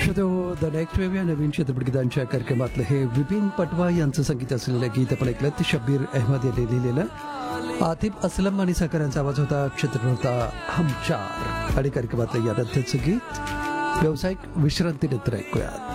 श्रोतो the next wave या नवीन चित्रपटगीतांच्या कार्यक्रमातलं हे विपिन पटवा यांचं संगीत असलेलं गीत आपण ऐकलं. ते शब्बीर अहमद यांनी लिहिलेलं. आतिफ असलम आणि साखर यांचा आवाज होता. चित्रपट होता हम चार. आणि कार्यक्रमातलं यानंतरचं गीत व्यावसायिक विश्रांतीनंतर ऐकूयात.